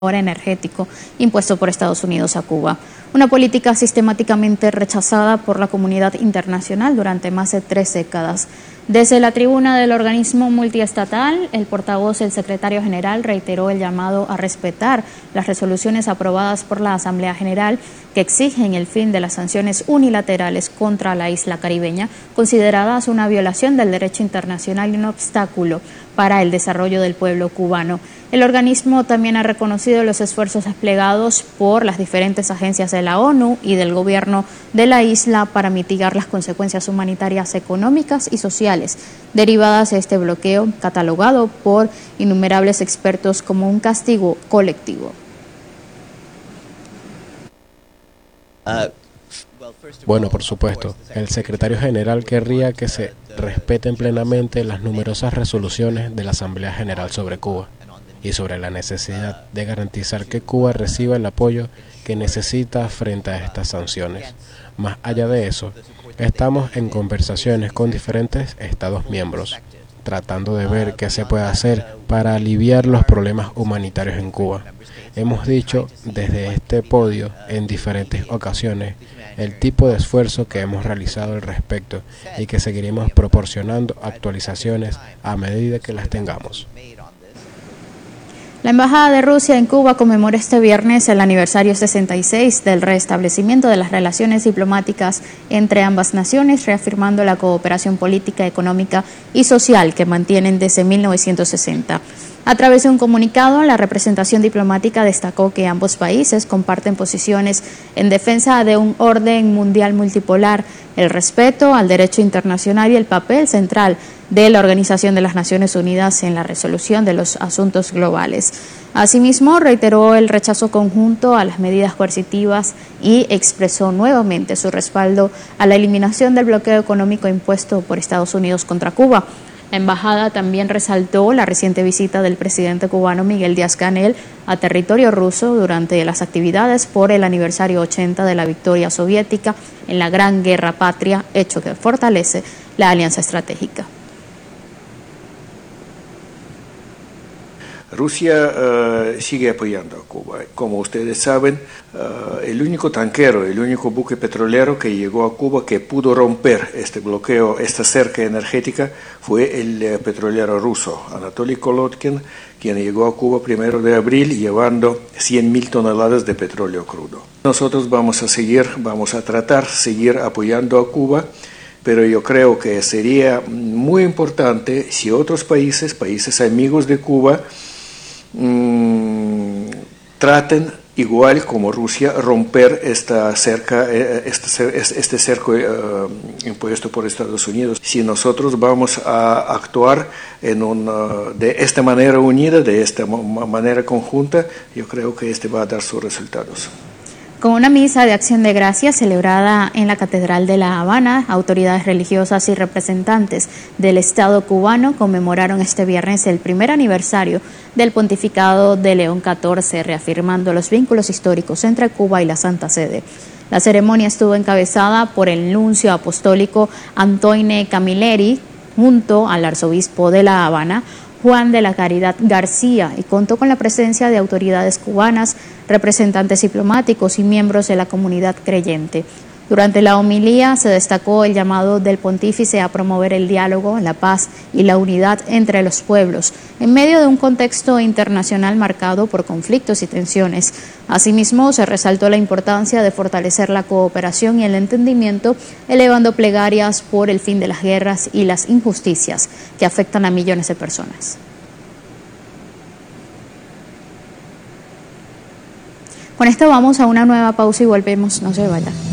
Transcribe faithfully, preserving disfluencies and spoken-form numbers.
energético impuesto por Estados Unidos a Cuba. Una política sistemáticamente rechazada por la comunidad internacional durante más de tres décadas. Desde la tribuna del organismo multiestatal, el portavoz del secretario general reiteró el llamado a respetar las resoluciones aprobadas por la Asamblea General que exigen el fin de las sanciones unilaterales contra la isla caribeña, consideradas una violación del derecho internacional y un obstáculo para el desarrollo del pueblo cubano. El organismo también ha reconocido los esfuerzos desplegados por las diferentes agencias de la ONU y del gobierno de la isla para mitigar las consecuencias humanitarias, económicas y sociales derivadas de este bloqueo, catalogado por innumerables expertos como un castigo colectivo. Bueno, por supuesto, el secretario general querría que se respeten plenamente las numerosas resoluciones de la Asamblea General sobre Cuba y sobre la necesidad de garantizar que Cuba reciba el apoyo que necesita frente a estas sanciones. Más allá de eso, estamos en conversaciones con diferentes Estados miembros, tratando de ver qué se puede hacer para aliviar los problemas humanitarios en Cuba. Hemos dicho desde este podio en diferentes ocasiones el tipo de esfuerzo que hemos realizado al respecto y que seguiremos proporcionando actualizaciones a medida que las tengamos. La Embajada de Rusia en Cuba conmemora este viernes el aniversario sesenta y seis del restablecimiento de las relaciones diplomáticas entre ambas naciones, reafirmando la cooperación política, económica y social que mantienen desde mil novecientos sesenta. A través de un comunicado, la representación diplomática destacó que ambos países comparten posiciones en defensa de un orden mundial multipolar, el respeto al derecho internacional y el papel central de la Organización de las Naciones Unidas en la resolución de los asuntos globales. Asimismo, reiteró el rechazo conjunto a las medidas coercitivas y expresó nuevamente su respaldo a la eliminación del bloqueo económico impuesto por Estados Unidos contra Cuba. La embajada también resaltó la reciente visita del presidente cubano Miguel Díaz-Canel a territorio ruso durante las actividades por el aniversario ochenta de la victoria soviética en la Gran Guerra Patria, hecho que fortalece la alianza estratégica. Rusia uh, sigue apoyando a Cuba. Como ustedes saben, uh, el único tanquero, el único buque petrolero que llegó a Cuba que pudo romper este bloqueo, esta cerca energética, fue el uh, petrolero ruso, Anatoly Kolotkin, quien llegó a Cuba primero de abril llevando cien mil toneladas de petróleo crudo. Nosotros vamos a seguir, vamos a tratar de seguir apoyando a Cuba, pero yo creo que sería muy importante si otros países, países amigos de Cuba, Mm, traten igual como Rusia romper esta cerca, este, este cerco uh, impuesto por Estados Unidos. Si nosotros vamos a actuar en una, de esta manera unida, de esta manera conjunta, yo creo que este va a dar sus resultados. Con una misa de acción de gracias celebrada en la Catedral de La Habana, autoridades religiosas y representantes del Estado cubano conmemoraron este viernes el primer aniversario del pontificado de León catorce, reafirmando los vínculos históricos entre Cuba y la Santa Sede. La ceremonia estuvo encabezada por el nuncio apostólico Antoine Camilleri, junto al arzobispo de La Habana, Juan de la Caridad García, y contó con la presencia de autoridades cubanas, representantes diplomáticos y miembros de la comunidad creyente. Durante la homilía se destacó el llamado del pontífice a promover el diálogo, la paz y la unidad entre los pueblos, en medio de un contexto internacional marcado por conflictos y tensiones. Asimismo, se resaltó la importancia de fortalecer la cooperación y el entendimiento, elevando plegarias por el fin de las guerras y las injusticias que afectan a millones de personas. Con esto vamos a una nueva pausa y volvemos, no se vayan.